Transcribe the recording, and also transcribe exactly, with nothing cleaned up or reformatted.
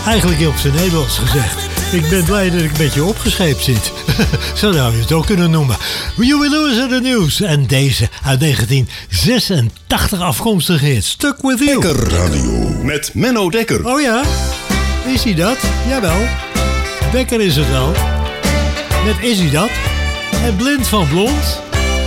Eigenlijk op zijn Nederlands gezegd. Ik ben blij dat ik een beetje opgescheept zit. Zo zou je het ook kunnen noemen. Huey Lewis en de News. En deze uit negentien zesentachtig afkomstige hit. Stuck With You. Dekker Radio met Menno Dekker. Oh ja? Is hij dat? Jawel. Dekker is het wel. Net is hij dat. En Blind van Blond.